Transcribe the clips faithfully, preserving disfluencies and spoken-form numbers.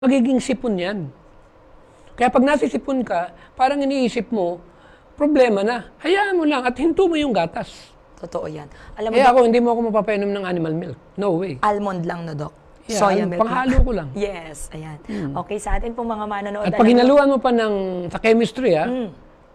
magiging sipon yan. Kaya pag nasisipon ka, parang iniisip mo, problema na. Hayaan mo lang at hinto mo yung gatas. Totoo yan. Alam mo, Eh Doc, ako, hindi mo ako mapapainom ng animal milk. No way. almond lang no, Doc. Yeah, Soya milk. panghalo ko lang. Yes, ayan. Okay, sa atin pong mga manonood. At alam pag mo- hinaluan mo pa ng, sa chemistry, ah, Mm.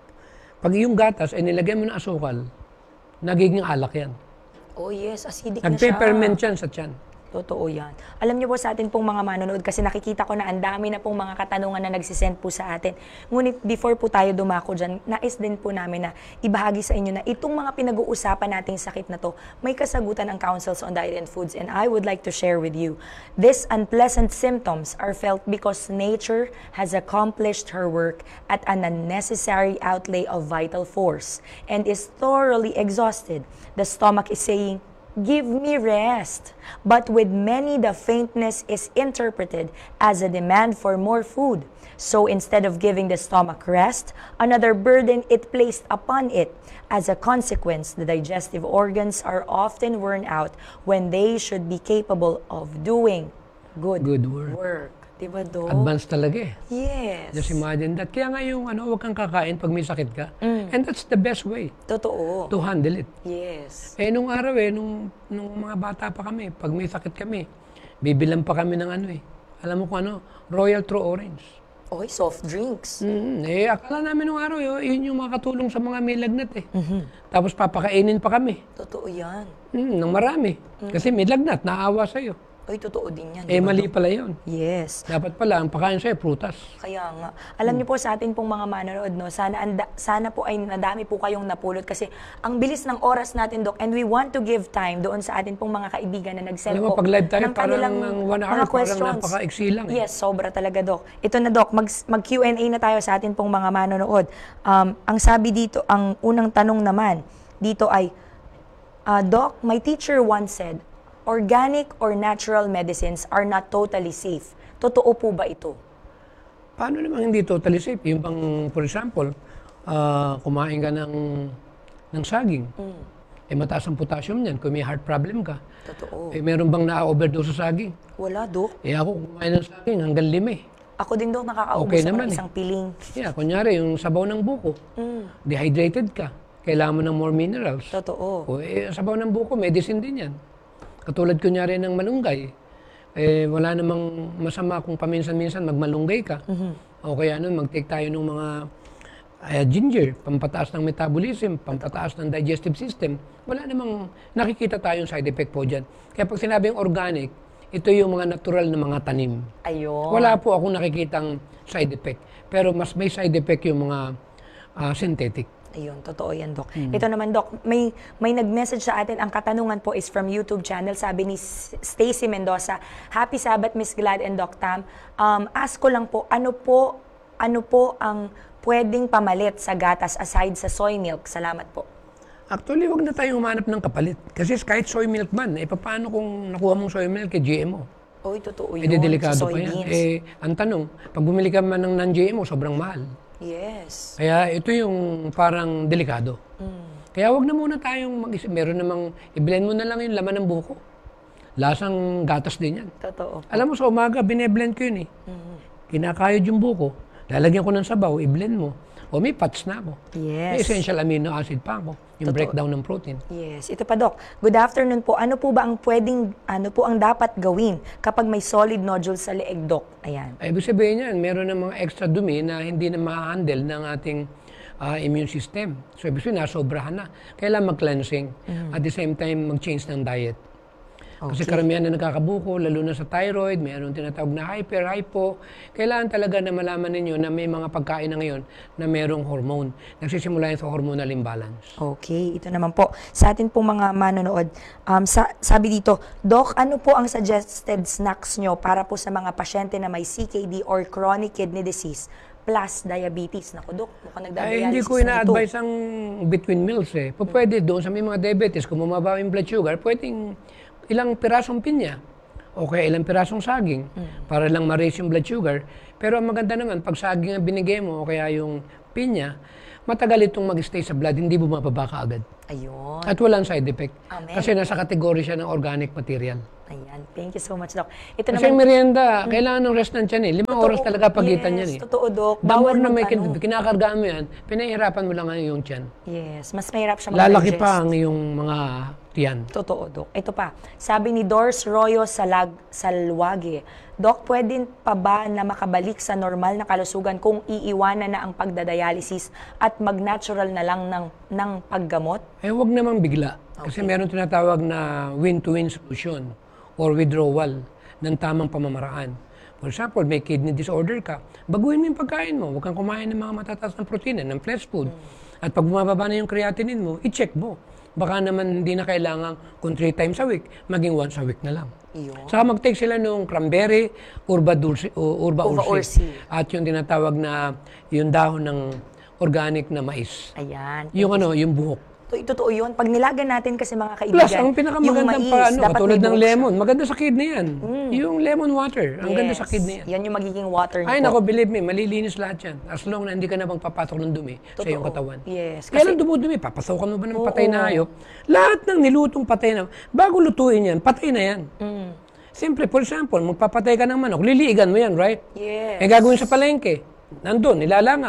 pag yung gatas, eh nilagyan mo ng asukal, nagiging alak yan. Oh yes, acidic na siya. Nagpe-ferment yan sa tiyan. Totoo yan. Alam niyo po sa atin pong mga manonood, kasi nakikita ko na ang dami na pong mga katanungan na nagsisend po sa atin. Ngunit before po tayo dumako dyan, nais din po namin na ibahagi sa inyo na itong mga pinag-uusapan nating sakit na to, may kasagutan ang Councils on Diet and Foods, and I would like to share with you. These unpleasant symptoms are felt because nature has accomplished her work at an unnecessary outlay of vital force and is thoroughly exhausted. The stomach is saying, "Give me rest." But with many, the faintness is interpreted as a demand for more food. So instead of giving the stomach rest, another burden it placed upon it. As a consequence, the digestive organs are often worn out when they should be capable of doing good, Good work. work. Diba, Dok? Advanced talaga eh. Yes. Just imagine that. Kaya nga yung ano, huwag kang kakain pag may sakit ka. Mm. And that's the best way Totoo. to handle it. Yes. Eh, nung araw eh, nung, nung mga bata pa kami, pag may sakit kami, bibilang pa kami ng ano eh. Alam mo kung ano? Royal True Orange. Okay, soft drinks. Mm, eh, akala namin nung araw, eh, yun yung makatulong sa mga may lagnat eh. Mhm. Tapos papakainin pa kami. Totoo yan. Mm, ng marami. Kasi may lagnat, naawa sa'yo. Ay, totoo din yan. Eh, diba, mali Dok? pala yun. Yes. Dapat pala, ang pakain sa'yo, prutas. Kaya nga. Alam niyo po sa atin pong mga manonood, no, sana, anda, sana po ay nadami po kayong napulot kasi ang bilis ng oras natin, Dok, and we want to give time doon sa atin pong mga kaibigan na nag-send Alam mo, po pag live tayo, ng parang kanilang ang one hour, mga parang questions. napaka-iksi lang eh. Yes, sobra talaga, Dok. Ito na, Dok, mag, mag-Q and A na tayo sa atin pong mga manonood. Um, ang sabi dito, ang unang tanong naman dito ay, uh, Doc, my teacher once said, organic or natural medicines are not totally safe. Totoo po ba ito? Paano naman hindi totally safe? Yung bang, for example, ah, kumain ka ng, ng saging. Mm. Eh, mataas ang potassium niyan kung may heart problem ka. Totoo. Eh, meron bang na-overdose sa saging? Wala, Dok. Eh, ako kumain ng saging hanggang lima eh. Ako din, Dok, nakakaubos Okay ako naman ng eh. isang piling. Yeah, kunyari, yung sabaw ng buko. Mm. Dehydrated ka. Kailangan mo ng more minerals. Totoo. O, eh, ang sabaw ng buko, medicine din yan. Katulad kunyari ng malunggay. Eh, wala namang masama kung paminsan-minsan magmalunggay ka. O kaya ano, mag-take tayo ng mga uh, ginger, pampataas ng metabolism, pampataas ng digestive system. Wala namang nakikita tayong side effect po dyan. Kaya pag sinabing organic, ito yung mga natural na mga tanim. Ayun. Wala po akong nakikitang side effect. Pero mas may side effect yung mga uh, synthetic. Ayun, totoo yan, Dok. Ito naman, Dok, may, may nag-message sa atin. Ang katanungan po is from YouTube channel. Sabi ni S- Stacy Mendoza, Happy Sabbath, Miss Glad and Doc Tam. Um, ask ko lang po, ano po, ano po ang pwedeng pamalit sa gatas aside sa soy milk? Salamat po. Actually, wag na tayong humanap ng kapalit. Kasi kahit soy milk man, eh paano kung nakuha mong soy milk kay G M O? Oy, totoo Eh, yun. di delikado sa pa yan. soybeans. Eh, ang tanong, pag bumili ka man ng non-G M O, sobrang mahal. Yes. Kaya ito yung parang delikado. Kaya wag na muna tayong mag-isip. Meron namang, i-blend mo na lang yung laman ng buko. Lasang gatas din yan. Totoo. Alam mo, sa umaga, bine-blend ko yun eh. Kinakayod yung buko. Lalagyan ko ng sabaw, i-blend mo. O may fats na ako. May Yes. essential amino acid pa ako. Yung Totoo. breakdown ng protein. Yes. Ito pa, Doc. Good afternoon po. Ano po ba ang pwedeng, ano po ang dapat gawin kapag may solid nodule sa leeg, Doc? Ayan. Ay, ibig sabihin yan, meron ng mga extra dumi na hindi na ma-handle ng ating ah, immune system. So, ibig sabihin, nasobrahan na. Kailangan mag-cleansing. At the same time, mag-change ng diet. Kasi karamihan na nagkakabuko, lalo na sa thyroid, mayroon tinatawag na hyper, hypo. Kailangan talaga na malaman ninyo na may mga pagkain na ngayon na mayroong hormone. Nagsisimula yan sa hormonal imbalance. Okay, ito naman po. Sa atin pong mga manonood, um, sa, sabi dito, Doc, ano po ang suggested snacks nyo para po sa mga pasyente na may C K D or chronic kidney disease plus diabetes? Naku, Doc, mukhang nagda-dialysis Ay, hindi ko na ito. ina-advise ang between meals eh. P- Pwede doon sa may mga diabetes, kung mababa yung blood sugar, pwedeng ilang pirasong pinya o kaya ilang pirasong saging para lang ma-raise yung blood sugar. Pero ang maganda naman, pag saging ang binigay mo o kaya yung pinya, matagal itong mag-stay sa blood, hindi bumababa ka agad. Ayun. At walang side effect. Amen. Kasi nasa kategory siya ng organic material. Ayan. Thank you so much, Doc. Ito Kasi naman, merienda, kailangan ng rest ng tiyan eh. Limang Totoo, oras talaga pagitan yes, yan eh. totoo, Doc. The more Bawal na may magtanong. kin- kinakargaan mo yan, pinahihirapan mo lang yung tiyan. yes, mas mahirap siya Lalaki mag-digest. pa ang iyong mga tiyan. Totoo, Dok. Ito pa. Sabi ni Dors Royo Salag Salwage, Dok, pwede pa ba na makabalik sa normal na kalusugan kung iiwanan na ang pagdadialysis at mag-natural na lang ng, ng paggamot? Eh, wag namang bigla. Kasi meron tinatawag na win-to-win solution or withdrawal ng tamang pamamaraan. For example, may kidney disorder ka, baguhin mo yung pagkain mo. Huwag kang kumain ng mga matataas ng protina, ng flesh food. Mm. At pag bumababa na yung creatinine mo, i-check mo. Baka naman hindi na kailangan kung three times a week, maging once a week na lang. Iyon. Saka mag-take sila nung cranberry, urba dulce, o urba Urba ursi. ursi. At yung tinatawag na yung dahon ng organic na mais. Ayan. Yung ano, yung buhok. Ito, totoo yun. Pag nilagan natin kasi mga kaibigan, Plus, ang pinakamagandang yung mais, pa, ano, dapat katulad may ng buhok lemon, maganda sa kidney yan. Yung lemon water, ang siya. ganda Yes. sa kidney yan. Yan yung magiging water niyo Ay, po. nako, believe me, malilinis lahat yan. As long na hindi ka na magpapatok ng dumi sa Totoo. iyong katawan. Yes, Kaya kasi- lang dumudumi, papasokan mo ba ng Oo. patay na hayop? Lahat ng nilutong patay na, bago lutuin yan, patay na yan. Mm. Siyempre, for example, magpapatay ka ng manok, liliigan mo yan, right? Yes. Eh, gagawin sa palengke, nandun, nilalangaw.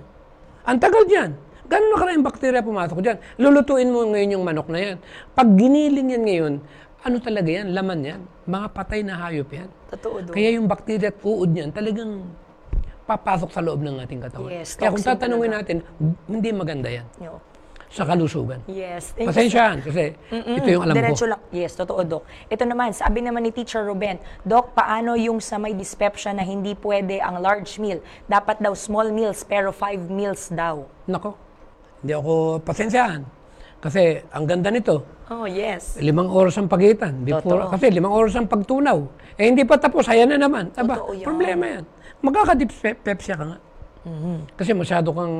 Ang tagal dyan. Gano'n na karaming bakterya pumasok dyan. Lulutuin mo ngayon yung manok na yan. Pag giniling yan ngayon, ano talaga yan? Laman yan. Mga patay na hayop yan. Totoo, Dok. Kaya yung bakterya at uod niyan talagang papasok sa loob ng ating katawan. Yes, Kaya kung toxin tatanungin talaga. natin, hindi maganda yan Yo. sa kalusugan. Yes. Thank you so- Pasensyahan kasi ito yung alam Diretso ko. lang. Yes, totoo, Dok. Ito naman, sabi naman ni Teacher Ruben, Dok, paano yung sa may dyspepsia na hindi pwede ang large meal? Dapat daw small meals, pero five meals daw. Nako, hindi ako pasensyahan. Kasi ang ganda nito, Oh, yes. limang oras ang pagitan. Before, Totoo. kasi limang oras ang pagtunaw. Eh hindi pa tapos, ayan na naman. Aba, Totoo yan. problema yan. Magkakadipepsia ka nga. Mm-hmm. Kasi masyado kang,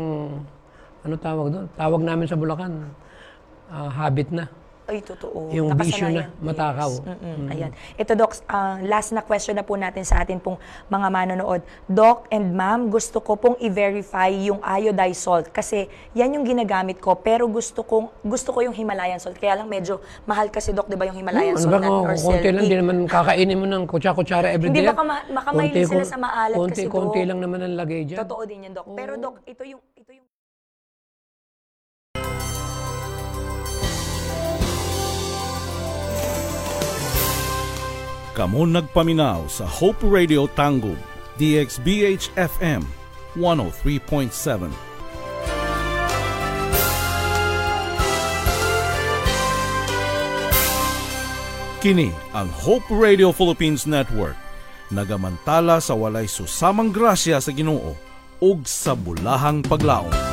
ano tawag doon? Tawag namin sa Bulacan, ah, habit na. Ay, totoo. Yung bisyo na, Nakasanayan. matakaw. Yes. Mm-mm. Ayan. Ito, Doc, ah, last na question na po natin sa atin pong mga manonood. Doc and Ma'am, gusto ko pong i-verify yung iodized salt kasi yan yung ginagamit ko pero gusto kong gusto ko yung Himalayan salt. Kaya lang medyo mahal kasi, Doc, di ba yung Himalayan Ano salt ba, natin or konti lang, Celtic? hindi naman kakainin mo ng kutsa-kutsara everyday. Hindi, baka ma- baka mahilig sila Konti- sa maalat kasi, Doc. Konti-konti lang naman ang lagay dyan. Totoo din yan, Doc. Pero, Doc, ito yung ito yung Kamo nagpaminaw sa Hope Radio Tangub, D X B H F M one oh three point seven. Kini ang Hope Radio Philippines Network, nagamantala sa walay susamang grasya sa Ginoo ug sa bulahang paglaom.